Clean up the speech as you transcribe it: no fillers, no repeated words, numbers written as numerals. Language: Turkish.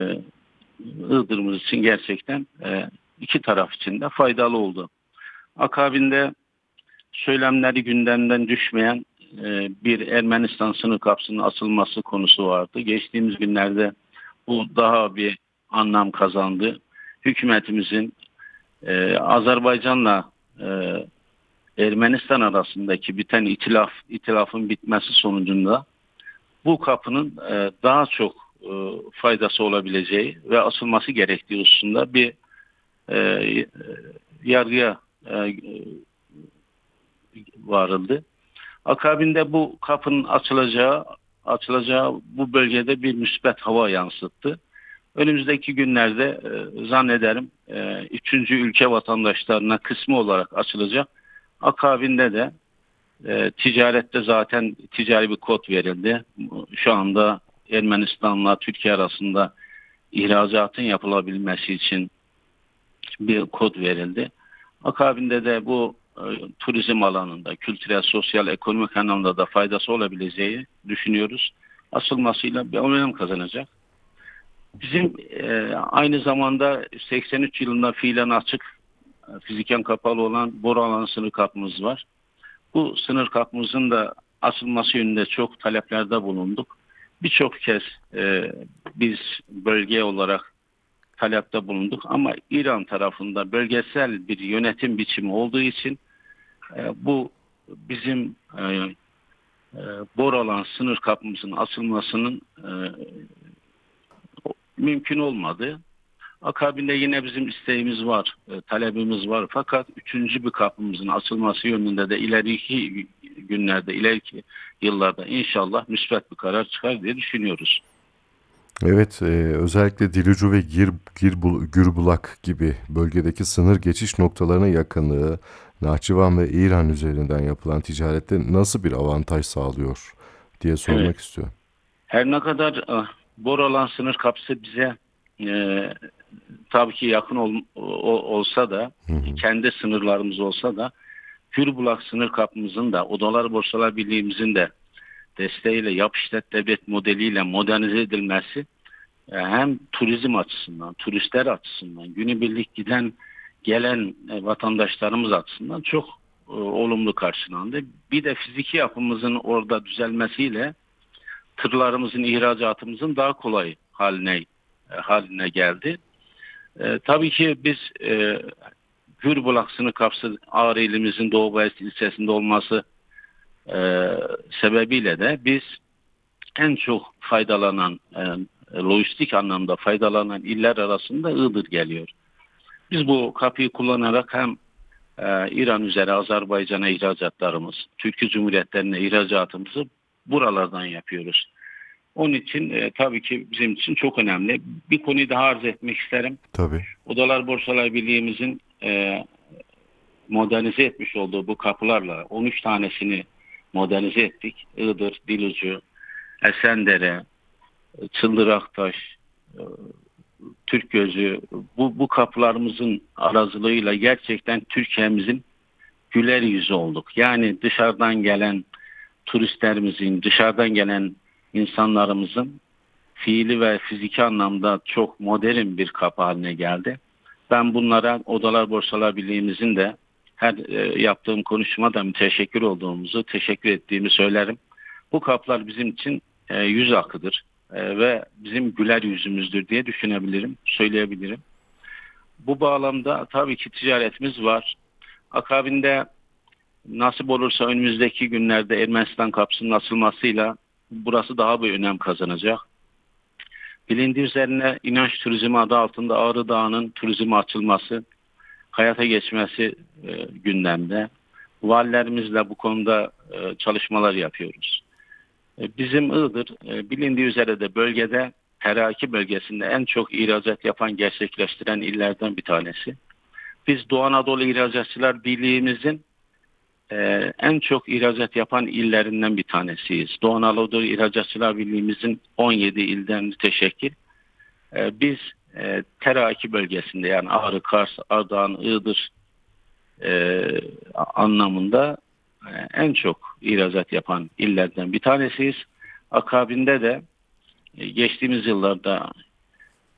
Iğdır'ımız için gerçekten iki taraf için de faydalı oldu. Akabinde söylemleri gündemden düşmeyen bir Ermenistan sınır kapısının açılması konusu vardı. Geçtiğimiz günlerde bu daha bir anlam kazandı. Hükümetimizin Azerbaycan'la Ermenistan arasındaki biten itilafın bitmesi sonucunda bu kapının daha çok faydası olabileceği ve açılması gerektiği hususunda bir yargıya varıldı. Akabinde bu kapının açılacağı bu bölgede bir müsbet hava yansıttı. Önümüzdeki günlerde zannederim üçüncü ülke vatandaşlarına kısmı olarak açılacak. Akabinde de ticarette zaten ticari bir kod verildi. Şu anda Ermenistan'la Türkiye arasında ihracatın yapılabilmesi için bir kod verildi. Akabinde de bu turizm alanında, kültürel, sosyal, ekonomik anlamda da faydası olabileceği düşünüyoruz. Açılmasıyla bir önem kazanacak. Bizim aynı zamanda 83 yılında fiilen açık, fiziken kapalı olan Boralan sınır kapımız var. Bu sınır kapımızın da açılması yönünde çok taleplerde bulunduk. Birçok kez biz bölge olarak talepte bulunduk ama İran tarafında bölgesel bir yönetim biçimi olduğu için bu bizim Boralan sınır kapımızın açılmasının mümkün olmadı. Akabinde yine bizim isteğimiz var, talebimiz var. Fakat üçüncü bir kapımızın açılması yönünde de ileriki günlerde, ileriki yıllarda inşallah müsbet bir karar çıkar diye düşünüyoruz. Evet, özellikle Dilucu ve Gürbulak gibi bölgedeki sınır geçiş noktalarına yakınlığı, Nahçıvan ve İran üzerinden yapılan ticarette nasıl bir avantaj sağlıyor diye Evet. sormak istiyorum. Her ne kadar Boralan sınır kapısı bize e, tabii ki yakın olsa da, Hı hı. kendi sınırlarımız olsa da, Gürbulak sınır kapımızın da, Odalar Borsalar Birliği'mizin de desteğiyle yap işlet devlet modeliyle modernize edilmesi hem turizm açısından, turistler açısından, günübirlik gelen vatandaşlarımız açısından çok olumlu karşılandı. Bir de fiziki yapımızın orada düzelmesiyle tırlarımızın, ihracatımızın daha kolay haline geldi. Tabii ki biz Gürbulak sınır kapısı Ağrı ilimizin Doğu Bayezid ilçesinde olması sebebiyle de biz en çok faydalanan, lojistik anlamda faydalanan iller arasında Iğdır geliyor. Biz bu kapıyı kullanarak hem İran üzeri Azerbaycan'a ihracatlarımız, Türkiye Cumhuriyetlerine ihracatımızı buralardan yapıyoruz. Onun için tabii ki bizim için çok önemli. Bir konuyu daha arz etmek isterim. Tabii. Odalar Borsalar Birliği'mizin modernize etmiş olduğu bu kapılarla 13 tanesini modernize ettik. Iğdır, Dilucu, Esendere, Çıldıraktaş, e, Türkgözü, bu kapılarımızın aracılığıyla gerçekten Türkiye'mizin güler yüzü olduk. Yani dışarıdan gelen turistlerimizin, dışarıdan gelen insanlarımızın fiili ve fiziki anlamda çok modern bir kapı haline geldi. Ben bunlara Odalar Borsalar Birliği'mizin de her yaptığım konuşmada teşekkür ettiğimi söylerim. Bu kapılar bizim için yüz akıdır ve bizim güler yüzümüzdür diye söyleyebilirim. Bu bağlamda tabii ki ticaretimiz var. Akabinde nasip olursa önümüzdeki günlerde Ermenistan kapısının açılmasıyla burası daha bir önem kazanacak. Bilindiği üzerine inanç turizmi adı altında Ağrı Dağı'nın turizme açılması, hayata geçmesi gündemde. Valilerimizle bu konuda çalışmalar yapıyoruz. Bizim Iğdır bilindiği üzere de bölgede Teraki bölgesinde en çok ihracat gerçekleştiren illerden bir tanesi. Biz Doğu Anadolu İhracatçılar Birliği'mizin en çok ihracat yapan illerinden bir tanesiyiz. Doğu Anadolu İhracatçılar Birliği'mizin 17 ilden müteşekkil. Biz Teraki bölgesinde yani Ağrı, Kars, Ardahan, Iğdır anlamında en çok ihracat yapan illerden bir tanesiyiz. Akabinde de geçtiğimiz yıllarda